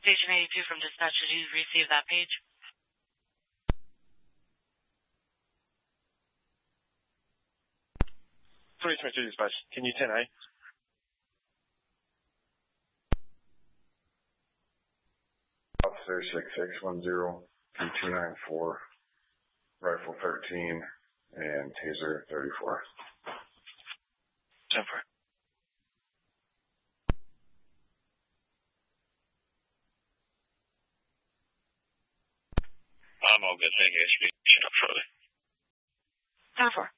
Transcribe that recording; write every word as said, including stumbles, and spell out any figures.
Station eighty-two from dispatch. Did you receive that page? three twenty-two dispatch. Can you ten A? Officer six six one zero, P two nine four, Rifle thirteen, and Taser thirty-four. ten four. I'm all good, thank you. Shut up, Charlie. ten four.